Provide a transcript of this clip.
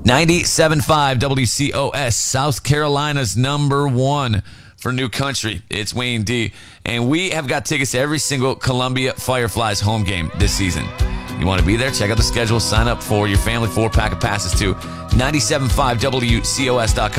97.5 WCOS, South Carolina's number one for New Country. It's Wayne D. And we have got tickets to every single Columbia Fireflies home game this season. You want to be there? Check out the schedule. Sign up for your family 4-pack of passes to 97.5WCOS.com.